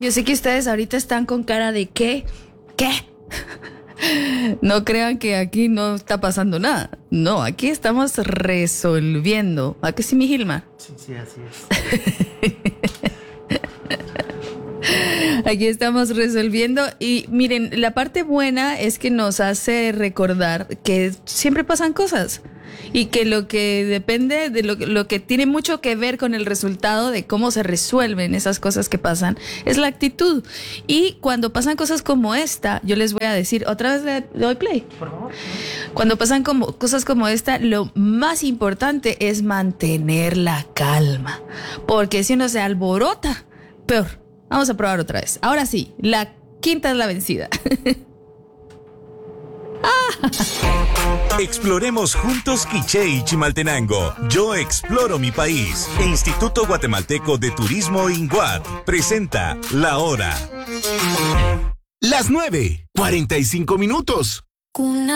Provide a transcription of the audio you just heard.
Yo sé que ustedes ahorita están con cara de ¿qué? No crean que aquí no está pasando nada. No, aquí estamos resolviendo. ¿A que sí, mi Gilma? Sí, así es. Aquí estamos resolviendo y miren, la parte buena es que nos hace recordar que siempre pasan cosas y que lo que depende de lo que tiene mucho que ver con el resultado de cómo se resuelven esas cosas que pasan es la actitud. Y cuando pasan cosas como esta, yo les voy a decir, otra vez le doy play. Por favor. Cuando pasan cosas como esta, lo más importante es mantener la calma, porque si uno se alborota, peor. Vamos a probar otra vez. Ahora sí, la quinta es la vencida. Exploremos juntos Quiché y Chimaltenango. Yo exploro mi país. Instituto Guatemalteco de Turismo INGUAT presenta La Hora. Las 9:45.